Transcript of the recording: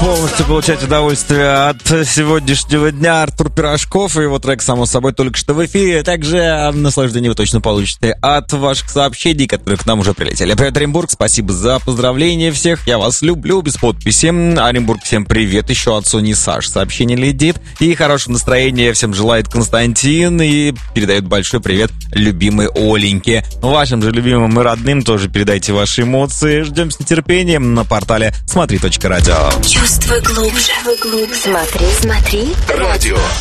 полностью получать удовольствие от сегодняшнего дня. Артур Пирожков и его трек, само собой, только что в эфире. Также наслаждение вы точно получите от ваших сообщений, которые к нам уже прилетели. Привет, Оренбург, спасибо за поздравления всех. Я вас люблю, без подписи. Оренбург, всем привет. Еще от Сони Саш сообщение летит. И хорошего настроения всем желает Константин. И передает большой привет любимой Оленьке. Вашим же любимым и родным тоже передайте ваши эмоции. Ждем с нетерпением на портале смотри.радио. Чувствуй глубже. Смотри. Радио.